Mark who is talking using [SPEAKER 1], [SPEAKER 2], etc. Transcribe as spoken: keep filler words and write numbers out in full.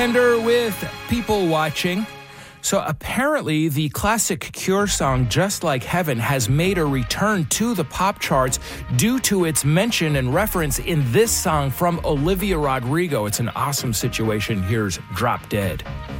[SPEAKER 1] With people watching. So apparently the classic Cure song Just Like Heaven has made a return to the pop charts due to its mention and reference in this song from Olivia Rodrigo. It's an awesome situation. Here's Drop Dead.